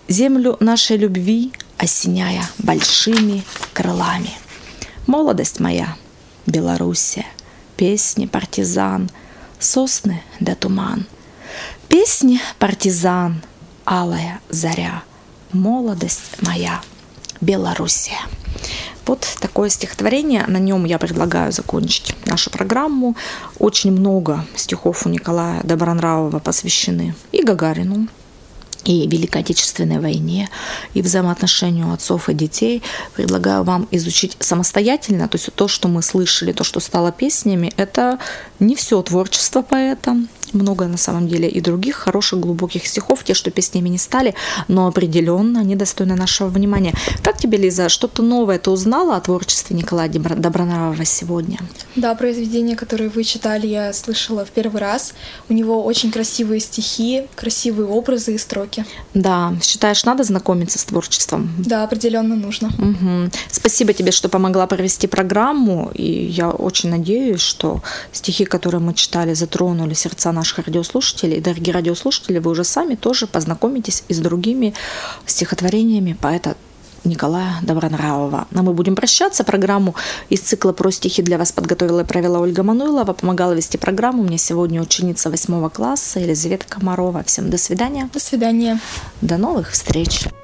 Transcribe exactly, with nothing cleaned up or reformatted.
землю нашей любви осеняя большими крылами. Молодость моя, Белоруссия, песни партизан, сосны да туман. Песни партизан, алая заря, молодость моя, Белоруссия. Вот такое стихотворение, на нем я предлагаю закончить нашу программу. Очень много стихов у Николая Добронравова посвящены и Гагарину, и Великой Отечественной войне, и взаимоотношению отцов и детей. Предлагаю вам изучить самостоятельно. То есть то, что мы слышали, то, что стало песнями, это не все творчество поэта. Много на самом деле и других хороших глубоких стихов, те, что песнями не стали, но определенно они достойны нашего внимания. Как тебе, Лиза, что-то новое ты узнала о творчестве Николая Добронравова сегодня? Да, произведения, которые вы читали, я слышала в первый раз. У него очень красивые стихи, красивые образы и строки. Да, считаешь, надо знакомиться с творчеством? Да, определенно нужно. Угу. Спасибо тебе, что помогла провести программу, и я очень надеюсь, что стихи, которые мы читали, затронули сердца наших радиослушателей. Дорогие радиослушатели, вы уже сами тоже познакомитесь и с другими стихотворениями поэта Николая Добронравова. А мы будем прощаться. Программу из цикла «Про стихи» для вас подготовила и провела Ольга Мануйлова. Помогала вести программу мне сегодня ученица восьмого класса Елизавета Комарова. Всем до свидания. До свидания. До новых встреч.